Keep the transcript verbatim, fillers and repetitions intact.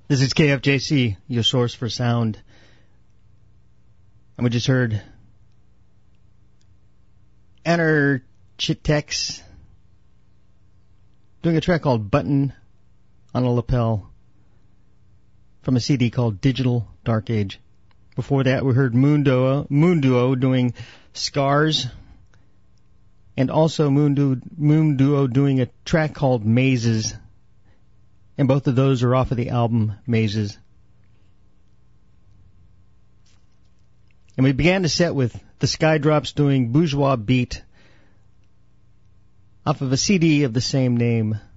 This is K F J C, your source for sound. And we just heard Anarchitects doing a track called Button on a Lapel from a C D called Digital Dark Age. Before that, we heard Moon Duo, Moon Duo doing Scars, and also Moon Duo, Moon Duo doing a track called Mazes. And both of those are off of the album Mazes. And we began the set with the Skydrops doing Bourgeois Beat off of a C D of the same name